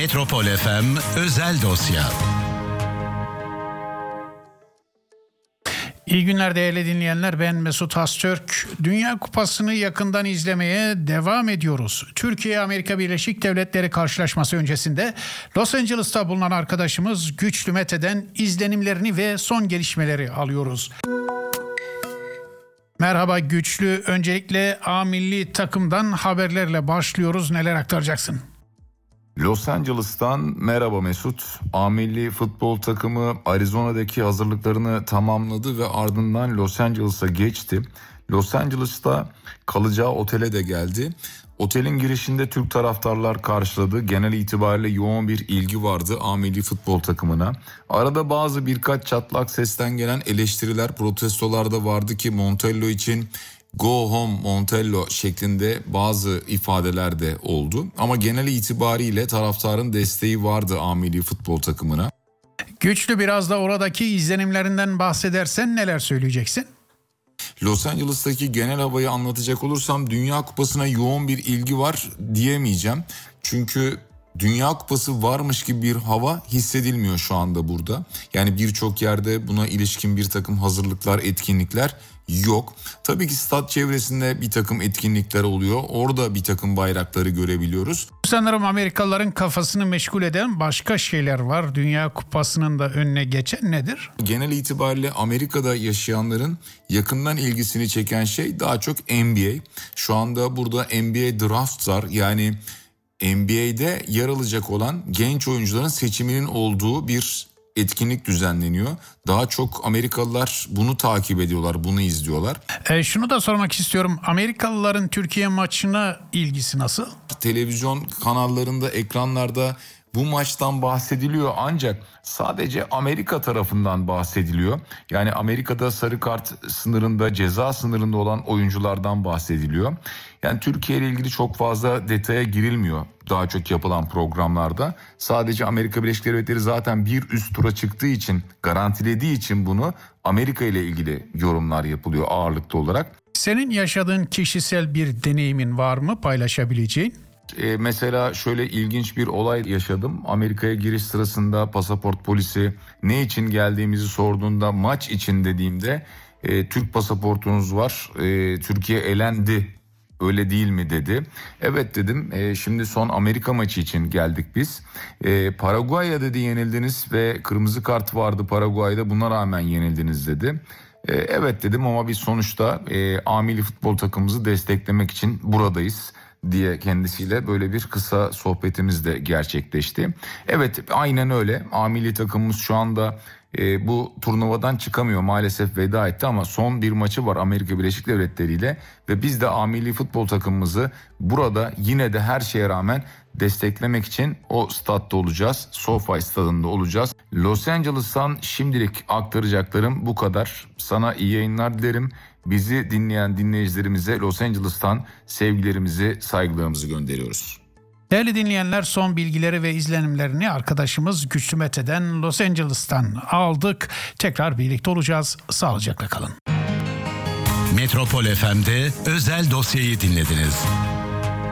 Metropol FM özel dosya. İyi günler değerli dinleyenler, ben Mesut Hastürk. Dünya Kupası'nı yakından izlemeye devam ediyoruz. Türkiye-Amerika Birleşik Devletleri karşılaşması öncesinde Los Angeles'ta bulunan arkadaşımız Güçlü Mete'den izlenimlerini ve son gelişmeleri alıyoruz. Merhaba Güçlü, öncelikle A milli takımdan haberlerle başlıyoruz. Neler aktaracaksın? Los Angeles'tan merhaba Mesut. A milli futbol takımı Arizona'daki hazırlıklarını tamamladı ve ardından Los Angeles'a geçti. Los Angeles'ta kalacağı otele de geldi. Otelin girişinde Türk taraftarlar karşıladı. Genel itibariyle yoğun bir ilgi vardı A milli futbol takımına. Arada birkaç çatlak sesten gelen eleştiriler, protestolar da vardı ki Montello için "Go home Montello" şeklinde bazı ifadeler de oldu. Ama genel itibariyle taraftarın desteği vardı A milli futbol takımına. Güçlü, biraz da oradaki izlenimlerinden bahsedersen neler söyleyeceksin? Los Angeles'taki genel havayı anlatacak olursam Dünya Kupası'na yoğun bir ilgi var diyemeyeceğim. Çünkü Dünya Kupası varmış gibi bir hava hissedilmiyor şu anda burada. Yani birçok yerde buna ilişkin bir takım hazırlıklar, etkinlikler yok. Tabii ki stat çevresinde bir takım etkinlikler oluyor. Orada bir takım bayrakları görebiliyoruz. Sanırım Amerikalıların kafasını meşgul eden başka şeyler var. Dünya Kupası'nın da önüne geçen nedir? Genel itibariyle Amerika'da yaşayanların yakından ilgisini çeken şey daha çok NBA. Şu anda burada NBA draft var. Yani NBA'de yer alacak olan genç oyuncuların seçiminin olduğu bir etkinlik düzenleniyor. Daha çok Amerikalılar bunu takip ediyorlar, bunu izliyorlar. Şunu da sormak istiyorum. Amerikalıların Türkiye maçına ilgisi nasıl? Televizyon kanallarında, ekranlarda bu maçtan bahsediliyor ancak sadece Amerika tarafından bahsediliyor. Yani Amerika'da sarı kart sınırında, ceza sınırında olan oyunculardan bahsediliyor. Yani Türkiye ile ilgili çok fazla detaya girilmiyor daha çok yapılan programlarda. Sadece Amerika Birleşik Devletleri zaten bir üst tura çıktığı için, garantilediği için bunu Amerika ile ilgili yorumlar yapılıyor ağırlıklı olarak. Senin yaşadığın kişisel bir deneyimin var mı paylaşabileceğin? Mesela şöyle ilginç bir olay yaşadım. Amerika'ya giriş sırasında pasaport polisi ne için geldiğimizi sorduğunda maç için dediğimde Türk pasaportunuz var, Türkiye elendi, öyle değil mi dedi. Evet dedim, şimdi son Amerika maçı için geldik biz. Paraguay'a dedi yenildiniz ve kırmızı kart vardı Paraguay'da, buna rağmen yenildiniz dedi. Evet dedim ama biz sonuçta A milli futbol takımımızı desteklemek için buradayız diye kendisiyle böyle bir kısa sohbetimiz de gerçekleşti. Evet, aynen öyle. A milli takımımız şu anda bu turnuvadan çıkamıyor, maalesef veda etti ama son bir maçı var Amerika Birleşik Devletleri ile ve biz de A milli futbol takımımızı burada yine de her şeye rağmen desteklemek için o statta olacağız. SoFi stadında olacağız. Los Angeles'tan şimdilik aktaracaklarım bu kadar. Sana iyi yayınlar dilerim. Bizi dinleyen dinleyicilerimize Los Angeles'tan sevgilerimizi, saygılarımızı gönderiyoruz. Değerli dinleyenler, son bilgileri ve izlenimlerini arkadaşımız Güçlü Mete'den Los Angeles'tan aldık. Tekrar birlikte olacağız. Sağlıcakla kalın. Metropol FM'de özel dosyayı dinlediniz.